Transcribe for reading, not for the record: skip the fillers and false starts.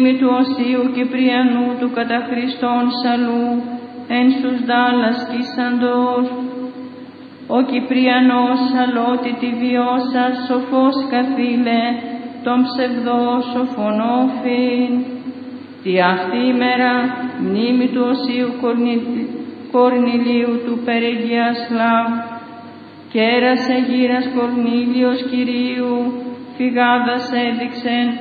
του Οσίου Κυπριανού του κατά Χριστόν Σαλού, εν στους δάλας κοίσαντος, ο Κυπριανός σαλότητη βιώσας σοφός καθήλε, τον ψευδός σοφονόφιν. Τι αυτή ημέρα μνήμη του Οσίου Κορνηλίου του Περαιγίας Λαβ, κέρασε γύρας Κορνήλιος Κυρίου, φυγάδας έδειξεν